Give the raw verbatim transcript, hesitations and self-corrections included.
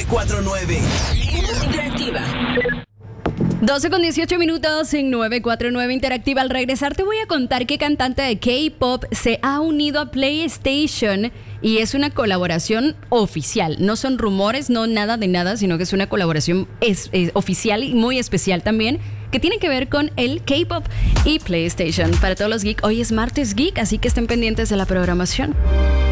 cuatro nueve. Interactiva. doce con dieciocho minutos en nueve cuatro nueve Interactiva. Al regresar te voy a contar qué cantante de K-pop se ha unido a PlayStation y es una colaboración oficial. No son rumores, no nada de nada, sino que es una colaboración es, es oficial y muy especial también, que tiene que ver con el K-pop y PlayStation. Para todos los geeks, hoy es martes geek, así que estén pendientes de la programación.